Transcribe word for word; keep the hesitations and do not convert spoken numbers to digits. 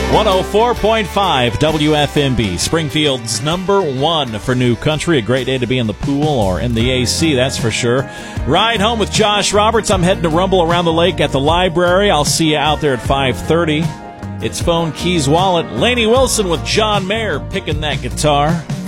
one oh four point five W F M B, Springfield's number one for new country. A great day to be in the pool or in the A C, that's for sure. Ride home with Josh Roberts. I'm heading to Rumble Around the Lake at the library. I'll see you out there at five thirty. It's Phone Keys Wallet. Lainey Wilson with John Mayer picking that guitar.